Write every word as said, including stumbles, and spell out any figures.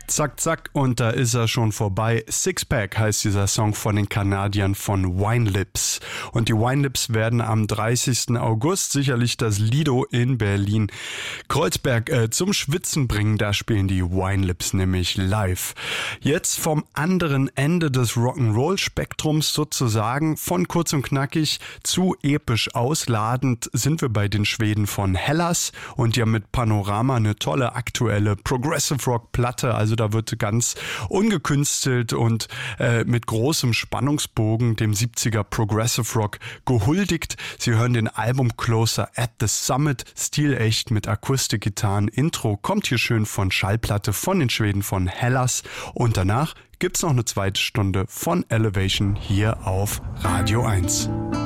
Zack, zack, und da ist er schon vorbei. Sixpack heißt dieser Song von den Kanadiern von Winelips. Und die Winelips werden am dreißigsten August sicherlich das Lido in Berlin Kreuzberg äh, zum Schwitzen bringen. Da spielen die Winelips nämlich live. Jetzt vom anderen Ende des Rock'n'Roll-Spektrums sozusagen, von kurz und knackig zu episch ausladend, sind wir bei den Schweden von Hellas und die haben mit Panorama eine tolle aktuelle Progressive Rock Platte, also da wird ganz ungekünstelt und äh, mit großem Spannungsbogen dem siebziger Progressive Rock gehuldigt. Sie hören den Album Closer at the Summit, stilecht mit Akustikgitarren. Intro kommt hier schön von Schallplatte von den Schweden von Hellas und danach gibt's noch eine zweite Stunde von Elevation hier auf Radio eins.